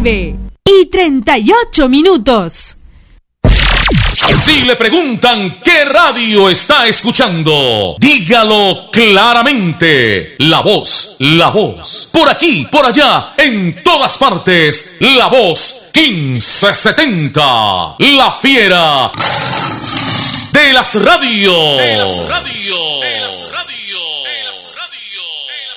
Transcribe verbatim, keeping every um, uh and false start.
nueve y treinta y ocho minutos. Si le preguntan qué radio está escuchando, dígalo claramente. La Voz, La Voz. Por aquí, por allá, en todas partes. La Voz quince setenta. La fiera de las radios. De las radios. De las radios.